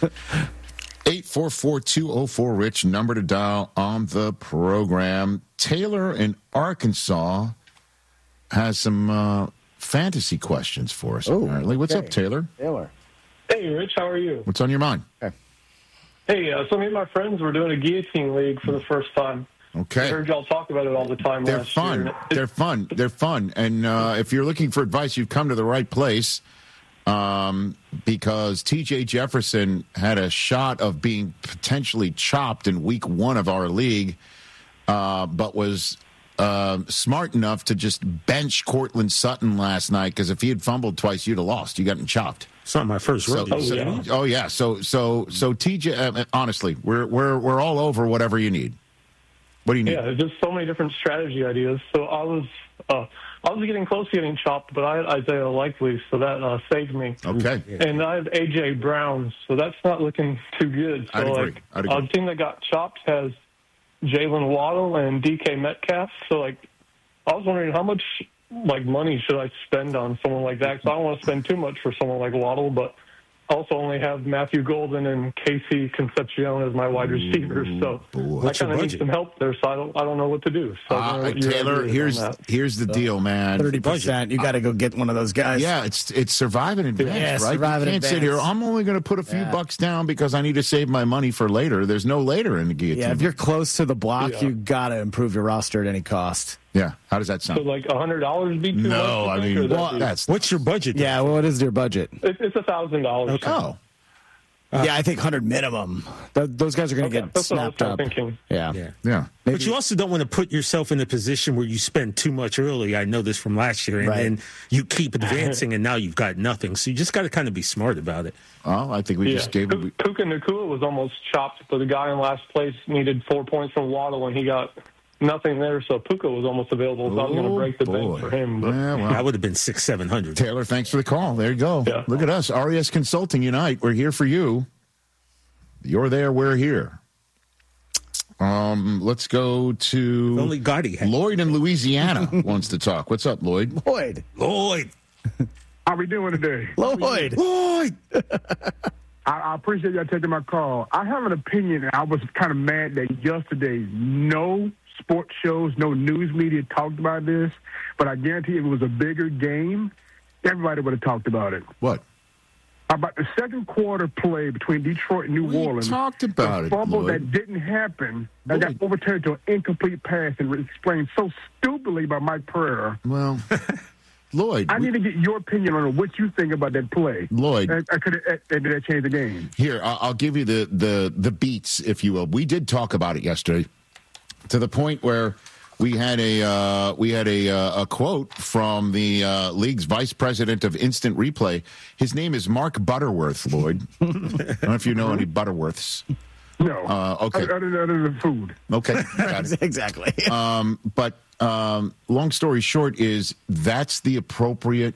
844-204-RICH, number to dial on the program. Taylor in Arkansas has some fantasy questions for us, apparently. What's up, Taylor? Taylor. Hey, Rich, how are you? What's on your mind? Hey, so me and my friends were doing a guillotine league for the first time. Okay. I heard y'all talk about it all the time last year. They're fun. They're fun. And if you're looking for advice, you've come to the right place. Because T.J. Jefferson had a shot of being potentially chopped in week 1 of our league, but was smart enough to just bench Cortland Sutton last night, because if he had fumbled twice, you'd have lost. You got him chopped. It's not my first rodeo. So T.J. Honestly, we're all over whatever you need. What do you need? Yeah, there's just so many different strategy ideas. So I was getting close to getting chopped, but I had Isaiah Likely, so that saved me. Okay. And I have A.J. Brown, so that's not looking too good. So I'd agree. Our team that got chopped has Jalen Waddle and DK Metcalf. So, I was wondering how much, money should I spend on someone like that? Because I don't want to spend too much for someone like Waddle, but I also only have Matthew Golden and Casey Concepcion as my wide receivers, so I kind of need some help there. So I don't know what to do. So Taylor, here's the deal, man. 30%. You got to go get one of those guys. Yeah, it's survive in advance, right? You can't sit here. I'm only going to put a few bucks down because I need to save my money for later. There's no later in the guillotine. Yeah, if you're close to the block, you got to improve your roster at any cost. Yeah, how does that sound? So $100 be too much? No, I mean, what's your budget? Yeah, what is your budget? It's $1,000. Okay. Oh. Yeah, I think 100 minimum. Those guys are going to get snapped up. Thinking. Yeah. But you also don't want to put yourself in a position where you spend too much early. I know this from last year, and then you keep advancing, and now you've got nothing. So you just got to kind of be smart about it. Well, I think we just gave it. Puka Nacua was almost chopped, but the guy in last place needed 4 points from Waddle, and he got nothing there, so Puka was almost available, so I was going to break the bank for him. But that would have been $600-700. Taylor, thanks for the call. There you go. Yeah. Look at us. RES Consulting Unite. We're here for you. You're there. We're here. Let's go to only Gotti had. Lloyd in Louisiana wants to talk. What's up, Lloyd? Lloyd. How we doing today? Lloyd. I appreciate y'all taking my call. I have an opinion, and I was kind of mad that yesterday no sports shows, no news media talked about this, but I guarantee if it was a bigger game, everybody would have talked about it. What? About the second quarter play between Detroit and New Orleans. Talked about the fumble Lloyd. that didn't happen, that got overturned to an incomplete pass and explained so stupidly by Mike Pereira. Well, Lloyd, I need to get your opinion on what you think about that play. Lloyd, did that change the game? Here, I'll give you the beats, if you will. We did talk about it yesterday, to the point where we had a quote from the league's vice president of instant replay. His name is Mark Butterworth, Lloyd. I don't know if you know any Butterworths. No. Okay. Other than food. Okay. Got it. Exactly. But long story short is that's the appropriate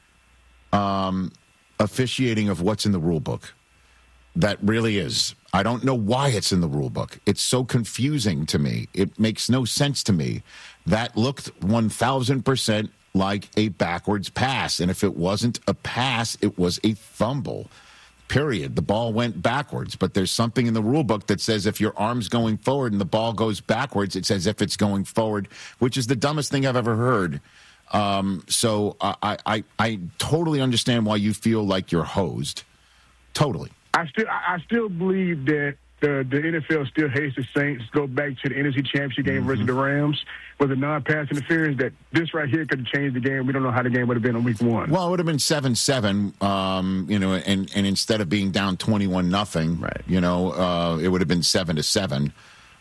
officiating of what's in the rule book. That really is. I don't know why it's in the rule book. It's so confusing to me. It makes no sense to me. That looked 1,000% like a backwards pass. And if it wasn't a pass, it was a fumble. Period. The ball went backwards. But there's something in the rule book that says if your arm's going forward and the ball goes backwards, it's as if it's going forward, which is the dumbest thing I've ever heard. So I totally understand why you feel like you're hosed. Totally. I still believe that the NFL still hates the Saints. Go back to the NFC Championship game versus the Rams with a non-pass interference. That this right here could have changed the game. We don't know how the game would have been on week 1. Well, it would have been 7-7. And instead of being down 21-0, right? It would have been 7-7.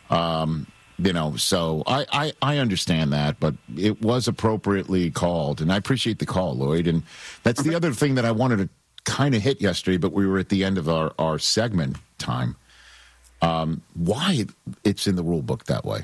So I understand that, but it was appropriately called, and I appreciate the call, Lloyd. And that's the other thing that I wanted to kind of hit yesterday, but we were at the end of our segment time. Why it's in the rule book that way?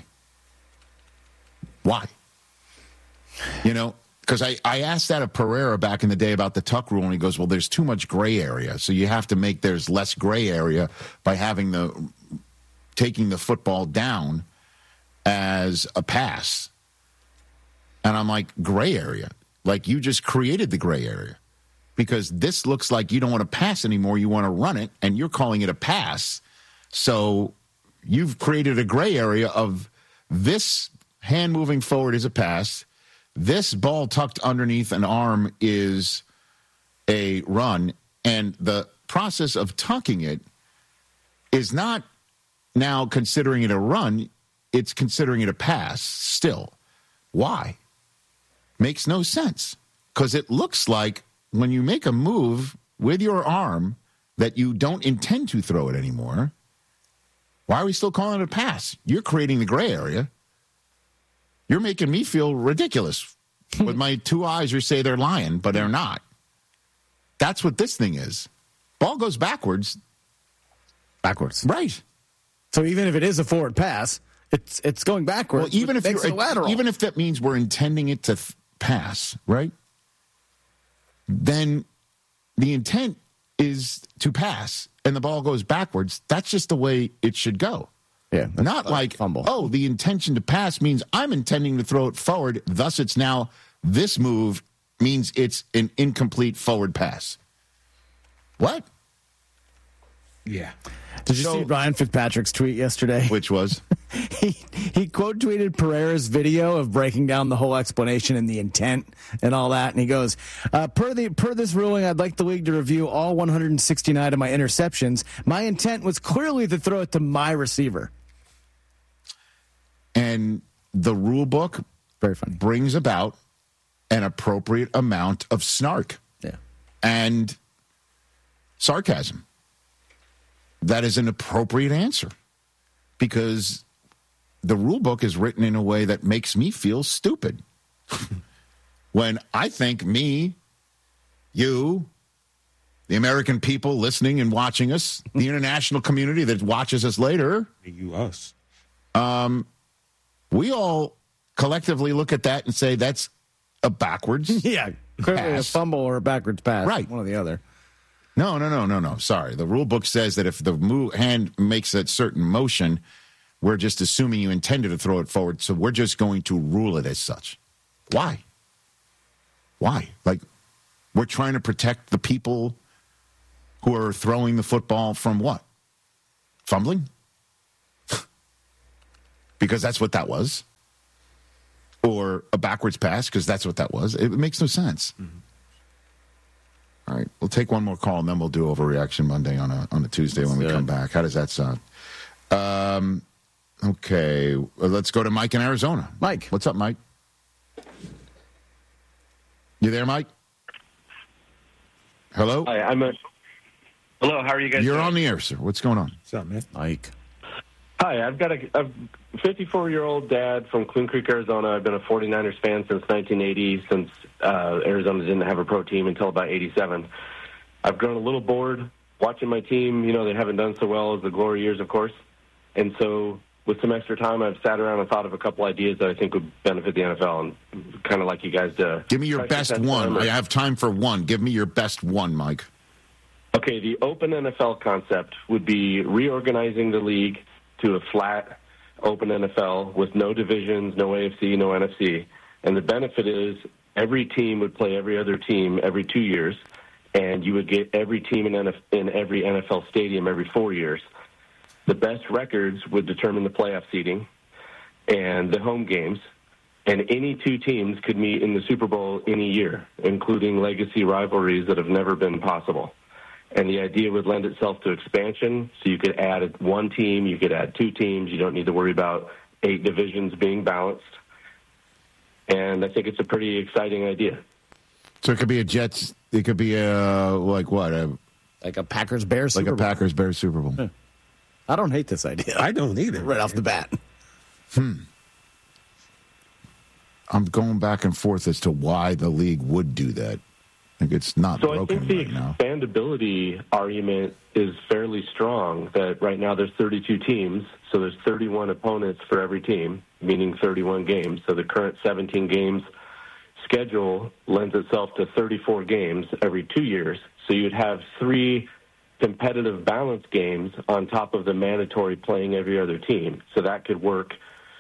Why? Because I asked that of Pereira back in the day about the tuck rule, and he goes, well, there's too much gray area, so you have to make there's less gray area by taking the football down as a pass. And I'm like, gray area? Like, you just created the gray area. because this looks like you don't want to pass anymore. You want to run it, and you're calling it a pass. So you've created a gray area of this hand moving forward is a pass. This ball tucked underneath an arm is a run. And the process of tucking it is not now considering it a run. It's considering it a pass still. Why? Makes no sense. Because it looks like when you make a move with your arm that you don't intend to throw it anymore, why are we still calling it a pass? You're creating the gray area. You're making me feel ridiculous. With my two eyes, you say they're lying, but they're not. That's what this thing is. Ball goes backwards. Backwards. Right. So even if it is a forward pass, it's going backwards. Well, even if that means we're intending it to pass, right? Then the intent is to pass, and the ball goes backwards. That's just the way it should go. Yeah, not like fumble. Oh, the intention to pass means I'm intending to throw it forward. Thus, it's now this move means it's an incomplete forward pass. What? Yeah. Did you see Ryan Fitzpatrick's tweet yesterday? Which was? he quote tweeted Pereira's video of breaking down the whole explanation and the intent and all that. And he goes, per this ruling, I'd like the league to review all 169 of my interceptions. My intent was clearly to throw it to my receiver. And the rule book very funny brings about an appropriate amount of snark and sarcasm. That is an appropriate answer because the rule book is written in a way that makes me feel stupid. When I think me, you, the American people listening and watching us, the international community that watches us later, us, we all collectively look at that and say that's a backwards clearly a fumble or a backwards pass. Right. One or the other. No. Sorry. The rule book says that if the hand makes a certain motion, we're just assuming you intended to throw it forward, so we're just going to rule it as such. Why? Like, we're trying to protect the people who are throwing the football from what? Fumbling? Because that's what that was. Or a backwards pass, because that's what that was. It makes no sense. Mm-hmm. All right, we'll take one more call, and then we'll do Overreaction Monday on a Tuesday when we come back. How does that sound? Okay, let's go to Mike in Arizona. Mike. What's up, Mike? You there, Mike? Hello? Hi, hello, how are you guys You're doing? on the air, sir. What's going on? What's up, man? Mike. Hi, I've got a 54-year-old dad from Queen Creek, Arizona. I've been a 49ers fan since 1980, since Arizona didn't have a pro team until about 87. I've grown a little bored watching my team. You know, they haven't done so well as the glory years, of course. And so with some extra time, I've sat around and thought of a couple ideas that I think would benefit the NFL, and kind of like you guys to... Give me your best one. I have time for one. Give me your best one, Mike. Okay, the open NFL concept would be reorganizing the league to a flat, open NFL with no divisions, no AFC, no NFC. And the benefit is every team would play every other team every 2 years, and you would get every team in every NFL stadium every 4 years. The best records would determine the playoff seeding and the home games, and any two teams could meet in the Super Bowl any year, including legacy rivalries that have never been possible. And the idea would lend itself to expansion, so you could add one team, you could add two teams. You don't need to worry about 8 divisions being balanced. And I think it's a pretty exciting idea. So it could be a Jets, it could be like a Packers-Bears Super Bowl. Like a Packers-Bears Super Bowl. Yeah. I don't hate this idea. I don't either. Right off the bat. I'm going back and forth as to why the league would do that. I think it's not broken right now. So I think the expandability argument is fairly strong, that right now there's 32 teams, so there's 31 opponents for every team, meaning 31 games. So the current 17 games schedule lends itself to 34 games every 2 years. So you'd have 3 competitive balance games on top of the mandatory playing every other team. So that could work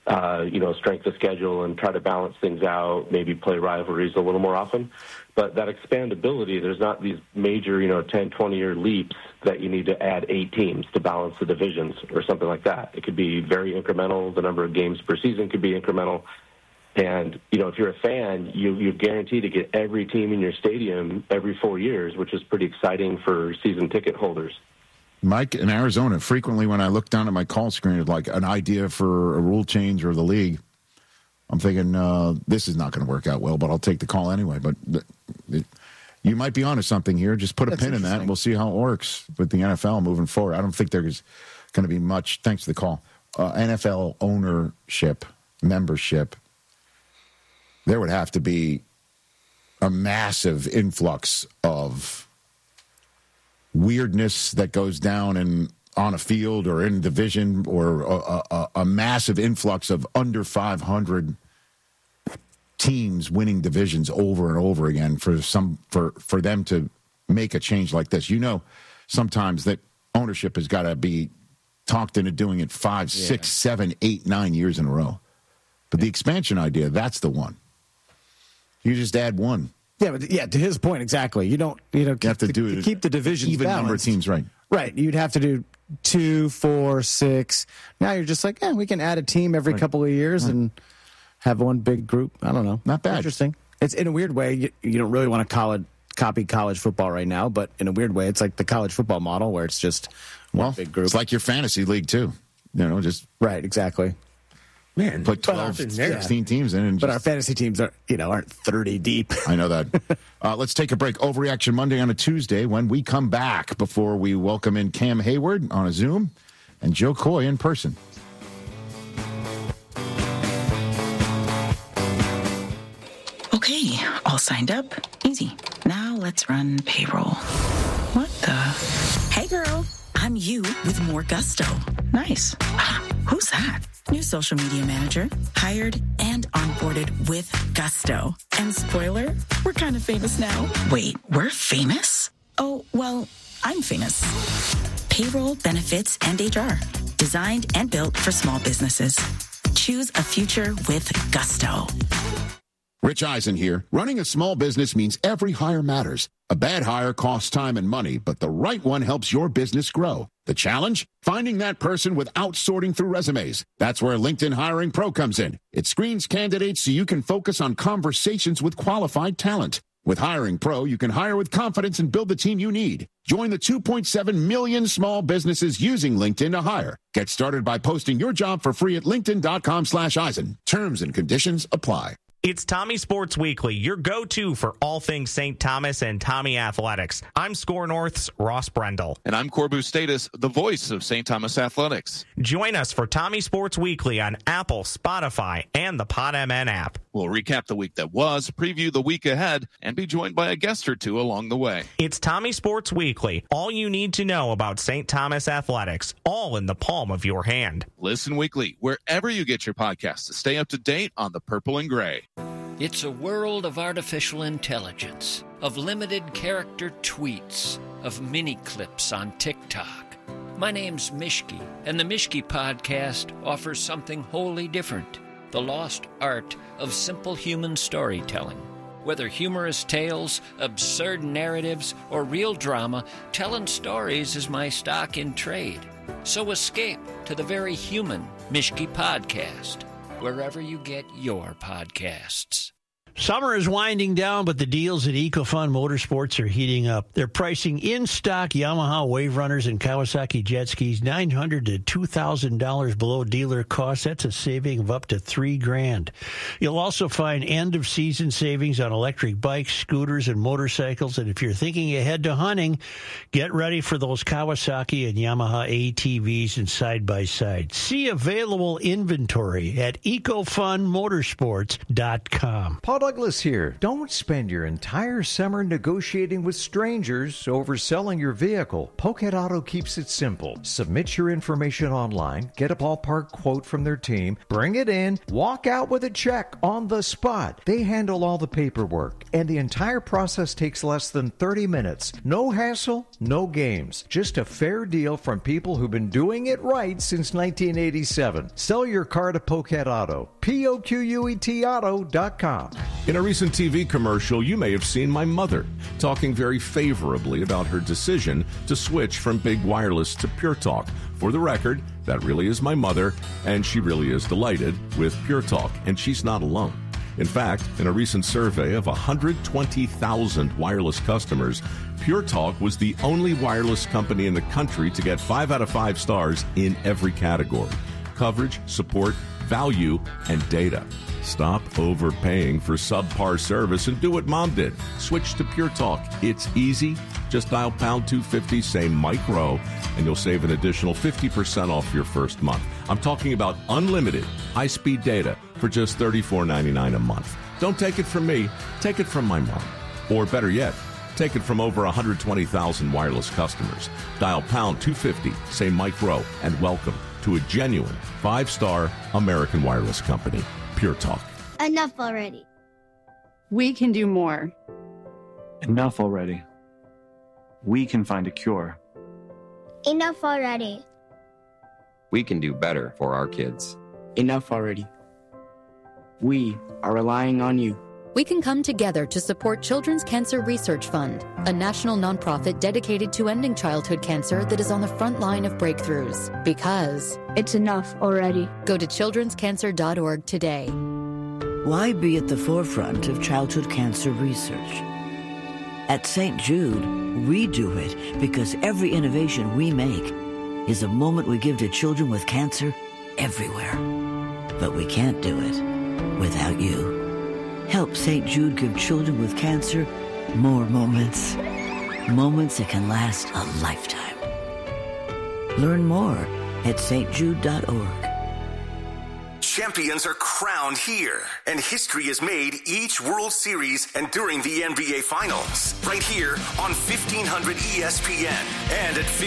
strength of schedule and try to balance things out, maybe play rivalries a little more often. But that expandability, there's not these major, 10, 20-year leaps that you need to add 8 teams to balance the divisions or something like that. It could be very incremental. The number of games per season could be incremental. And, if you're a fan, you're guaranteed to get every team in your stadium every 4 years, which is pretty exciting for season ticket holders. Mike, in Arizona, frequently when I look down at my call screen at like an idea for a rule change or the league, I'm thinking this is not going to work out well, but I'll take the call anyway. But you might be onto something here. Just put a pin in that, and we'll see how it works with the NFL moving forward. I don't think there's going to be much, thanks to the call, NFL ownership, membership. There would have to be a massive influx of weirdness that goes down on a field or in division, or a massive influx of under 500 teams winning divisions over and over again for them to make a change like this. Sometimes that ownership has got to be talked into doing it 5, 6, 7, 8, 9 years in a row. But the expansion idea, that's the one. You just add one. Yeah, but to his point, exactly. You have to keep the divisions even balanced. Number of teams, right? Right. You'd have to do 2, 4, 6. Now you're just like, we can add a team every couple of years and have one big group. I don't know. Not bad. Interesting. It's in a weird way. You don't really want to copy college football right now, but in a weird way, it's like the college football model where it's just one big group. It's like your fantasy league too. Just right. Exactly. Man, put 12, 16 teams in. But our fantasy teams aren't 30 deep. I know that. Let's take a break. Overreaction Monday on a Tuesday. When we come back, before we welcome in Cam Hayward on a Zoom and Joe Coy in person. Okay, all signed up. Easy. Now let's run payroll. What the? Hey, girl. I'm you with more gusto. Nice. Who's that? New social media manager, hired and onboarded with gusto. And spoiler, we're kind of famous now. Wait, we're famous? Oh, well, I'm famous. Payroll, benefits, and HR. Designed and built for small businesses. Choose a future with gusto. Rich Eisen here. Running a small business means every hire matters. A bad hire costs time and money, but the right one helps your business grow. The challenge? Finding that person without sorting through resumes. That's where LinkedIn Hiring Pro comes in. It screens candidates so you can focus on conversations with qualified talent. With Hiring Pro, you can hire with confidence and build the team you need. Join the 2.7 million small businesses using LinkedIn to hire. Get started by posting your job for free at linkedin.com/Eisen. Terms and conditions apply. It's Tommy Sports Weekly, your go-to for all things St. Thomas and Tommy Athletics. I'm Score North's Ross Brendel. And I'm Corbu Status, the voice of St. Thomas Athletics. Join us for Tommy Sports Weekly on Apple, Spotify, and the PodMN app. We'll recap the week that was, preview the week ahead, and be joined by a guest or two along the way. It's Tommy Sports Weekly, all you need to know about St. Thomas Athletics, all in the palm of your hand. Listen weekly wherever you get your podcasts to stay up to date on the Purple and Gray. It's a world of artificial intelligence, of limited character tweets, of mini clips on TikTok. My name's Mishki, and the Mishki Podcast offers something wholly different, the lost art of simple human storytelling. Whether humorous tales, absurd narratives, or real drama, telling stories is my stock in trade. So escape to the very human Mishki Podcast, wherever you get your podcasts. Summer is winding down, but the deals at EcoFun Motorsports are heating up. They're pricing in-stock Yamaha Wave Runners and Kawasaki jet skis $900 to $2,000 below dealer cost. That's a saving of up to $3,000. You'll also find end-of-season savings on electric bikes, scooters, and motorcycles. And if you're thinking ahead to hunting, get ready for those Kawasaki and Yamaha ATVs and side-by-side. See available inventory at EcoFunMotorsports.com. Douglas here. Don't spend your entire summer negotiating with strangers over selling your vehicle. Pocket Auto keeps it simple. Submit your information online, get a ballpark quote from their team, bring it in, walk out with a check on the spot. They handle all the paperwork, and the entire process takes less than 30 minutes. No hassle, no games. Just a fair deal from people who've been doing it right since 1987. Sell your car to Pocket Auto. POQUET Auto.com. In a recent TV commercial, you may have seen my mother talking very favorably about her decision to switch from Big Wireless to Pure Talk. For the record, that really is my mother, and she really is delighted with Pure Talk, and she's not alone. In fact, in a recent survey of 120,000 wireless customers, Pure Talk was the only wireless company in the country to get 5 out of 5 stars in every category: coverage, support, value, and data. Stop overpaying for subpar service and do what Mom did. Switch to Pure Talk. It's easy. Just dial pound 250, say Mike Rowe, and you'll save an additional 50% off your first month. I'm talking about unlimited high-speed data for just $34.99 a month. Don't take it from me. Take it from my mom. Or better yet, take it from over 120,000 wireless customers. Dial pound 250, say Mike Rowe, and welcome to a genuine 5-star American wireless company. Pure Talk. Enough already. We can do more. Enough already. We can find a cure. Enough already. We can do better for our kids. Enough already. We are relying on you. We can come together to support Children's Cancer Research Fund, a national nonprofit dedicated to ending childhood cancer that is on the front line of breakthroughs. Because it's enough already. Go to childrenscancer.org today. Why be at the forefront of childhood cancer research? At St. Jude, we do it because every innovation we make is a moment we give to children with cancer everywhere. But we can't do it without you. Help St. Jude give children with cancer more moments. Moments that can last a lifetime. Learn more at stjude.org. Champions are crowned here, and history is made each World Series and during the NBA Finals. Right here on 1500 ESPN and at